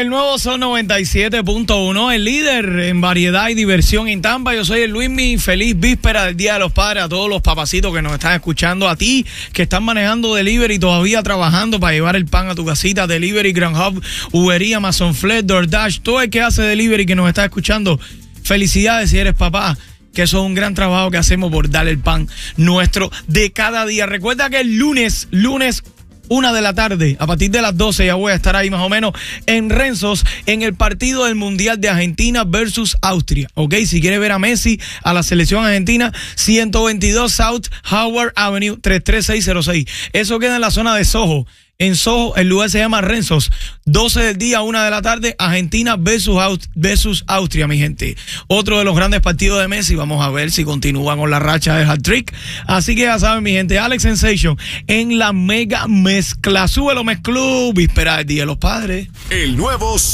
el nuevo Sol 97.1, el líder en variedad y diversión en Tampa. Yo soy el Luismi. Feliz víspera del Día de los Padres a todos los papacitos que nos están escuchando, a ti que están manejando delivery, todavía trabajando para llevar el pan a tu casita, delivery, Grubhub, Ubería, Amazon Flex, DoorDash, todo el que hace delivery que nos está escuchando. Felicidades si eres papá, que eso es un gran trabajo que hacemos por darle el pan nuestro de cada día. Recuerda que el lunes 1 de la tarde, a partir de las 12, ya voy a estar ahí más o menos en Renzo's, en el partido del Mundial de Argentina versus Austria, ¿ok? Si quieres ver a Messi, a la selección argentina, 122 South Howard Avenue, 33606. Eso queda en la zona de Soho. En Soho, el lugar se llama Renzo's. 12 del día, 1 de la tarde, Argentina versus Austria, mi gente. Otro de los grandes partidos de Messi. Vamos a ver si continúa con la racha de hat-trick. Así que ya saben, mi gente, Alex Sensation en la mega mezcla. Súbelo, mezclú. Víspera del Día de los Padres. El nuevo